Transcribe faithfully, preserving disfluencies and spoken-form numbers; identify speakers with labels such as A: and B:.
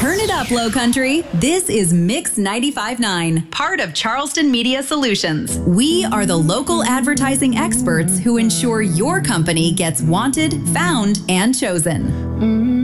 A: Turn it up, Low Country. This is Mix ninety-five point nine, part of Charleston Media Solutions. We are the local advertising experts who ensure your company gets wanted, found, and chosen.